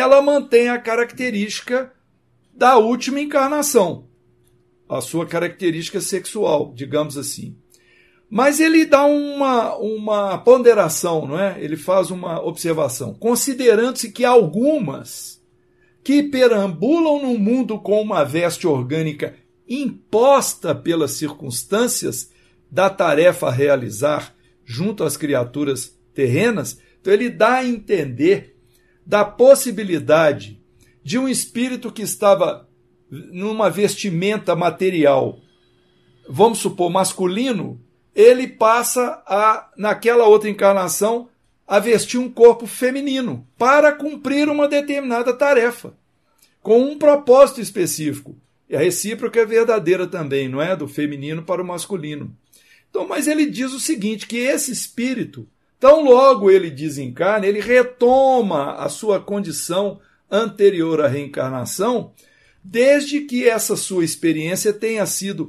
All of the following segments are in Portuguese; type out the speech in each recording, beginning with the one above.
ela mantém a característica da última encarnação, a sua característica sexual, digamos assim. Mas ele dá uma ponderação, não é? Ele faz uma observação, considerando-se que algumas que perambulam no mundo com uma veste orgânica imposta pelas circunstâncias da tarefa a realizar junto às criaturas terrenas, então ele dá a entender da possibilidade de um espírito que estava numa vestimenta material, vamos supor, masculino, ele passa naquela outra encarnação, a vestir um corpo feminino para cumprir uma determinada tarefa, com um propósito específico. E a recíproca é verdadeira também, não é? Do feminino para o masculino. Então, mas ele diz o seguinte, que esse espírito, tão logo ele desencarna, ele retoma a sua condição anterior à reencarnação, desde que essa sua experiência tenha sido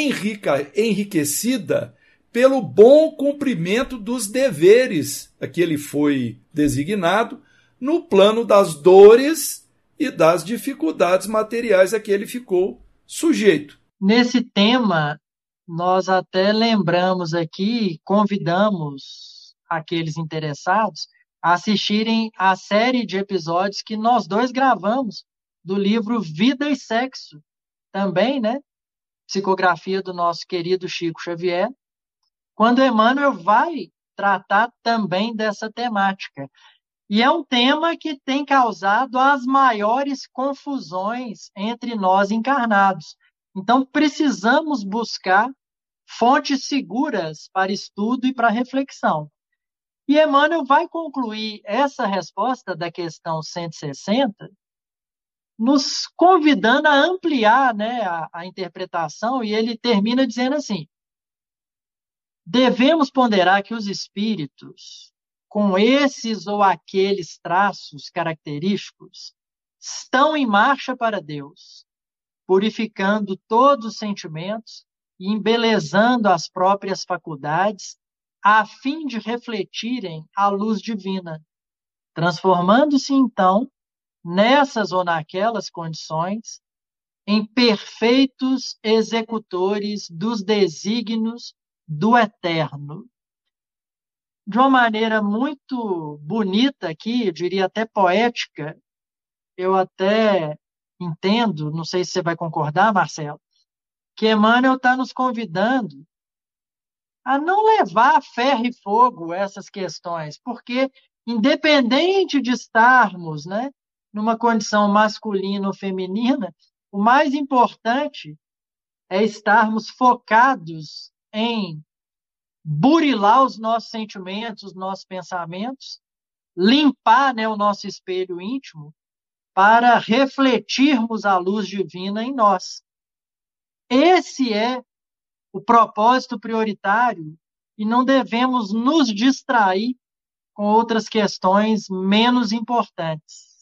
enriquecida pelo bom cumprimento dos deveres a que ele foi designado no plano das dores e das dificuldades materiais a que ele ficou sujeito. Nesse tema, nós até lembramos aqui, convidamos aqueles interessados a assistirem a série de episódios que nós dois gravamos do livro Vida e Sexo, também, né? Psicografia do nosso querido Chico Xavier, quando Emmanuel vai tratar também dessa temática. E é um tema que tem causado as maiores confusões entre nós encarnados. Então, precisamos buscar fontes seguras para estudo e para reflexão. E Emmanuel vai concluir essa resposta da questão 160, nos convidando a ampliar, né, a interpretação, e ele termina dizendo assim: devemos ponderar que os espíritos, com esses ou aqueles traços característicos, estão em marcha para Deus, purificando todos os sentimentos e embelezando as próprias faculdades, a fim de refletirem a luz divina, transformando-se então, nessas ou naquelas condições, em perfeitos executores dos desígnios do eterno. De uma maneira muito bonita aqui, eu diria até poética, eu até entendo, não sei se você vai concordar, Marcelo, que Emmanuel está nos convidando a não levar a ferro e fogo essas questões, porque independente de estarmos, né, numa condição masculina ou feminina, o mais importante é estarmos focados em burilar os nossos sentimentos, os nossos pensamentos, limpar, né, o nosso espelho íntimo, para refletirmos a luz divina em nós. Esse é o propósito prioritário e não devemos nos distrair com outras questões menos importantes.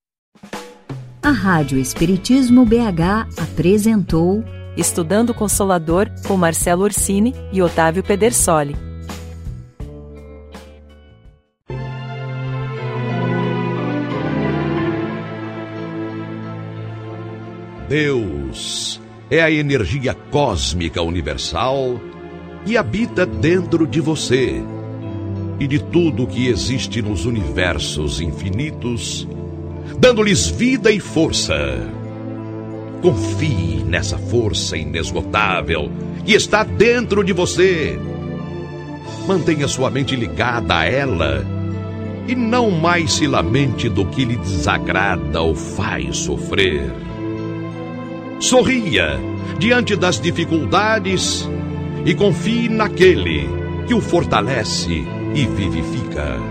A Rádio Espiritismo BH apresentou Estudando Consolador com Marcelo Orsini e Otávio Pedersoli. Deus é a energia cósmica universal e habita dentro de você e de tudo que existe nos universos infinitos, dando-lhes vida e força. Confie nessa força inesgotável que está dentro de você. Mantenha sua mente ligada a ela e não mais se lamente do que lhe desagrada ou faz sofrer. Sorria diante das dificuldades e confie naquele que o fortalece e vivifica.